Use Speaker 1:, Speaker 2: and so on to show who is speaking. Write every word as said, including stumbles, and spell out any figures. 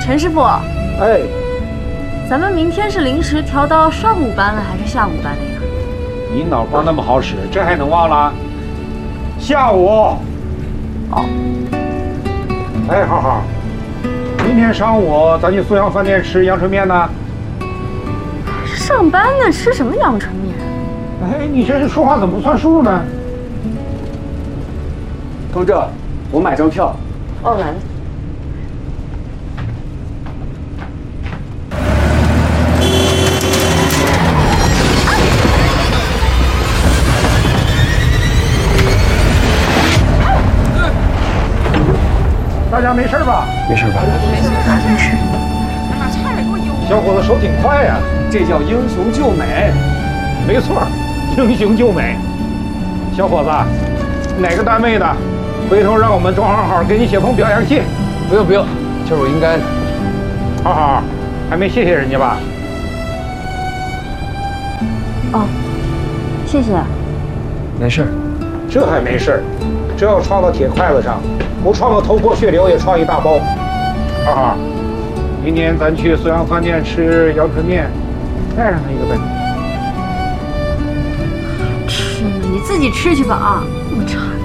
Speaker 1: 陈师傅，
Speaker 2: 哎，
Speaker 1: 咱们明天是临时调到上午班了还是下午班了呀？
Speaker 2: 你脑瓜那么好使，这还能忘了？下午。
Speaker 1: 哦。
Speaker 2: 哎，浩浩，明天上午咱去苏阳饭店吃阳春面呢。
Speaker 1: 上班呢，吃什么阳春面？
Speaker 2: 哎，你这说话怎么不算数呢？
Speaker 3: 公正，我买张票。
Speaker 1: 哦，来了。
Speaker 2: 大家没事吧？
Speaker 3: 没事吧？
Speaker 1: 没事，没事。
Speaker 2: 小伙子手挺快呀，
Speaker 3: 这叫英雄救美。
Speaker 2: 没错，英雄救美。小伙子，哪个单位的？回头让我们庄好好给你写封表扬信。
Speaker 3: 不用不用，这是我应该的。
Speaker 2: 好好，还没谢谢人家吧？
Speaker 1: 哦，谢谢。
Speaker 3: 没事。
Speaker 2: 这还没事，这要撞到铁筷子上，不撞个头破血流也撞一大包。好好，明天咱去苏阳饭店吃阳春面，带上他一个呗。
Speaker 1: 吃呢，你自己吃去吧啊，那么馋。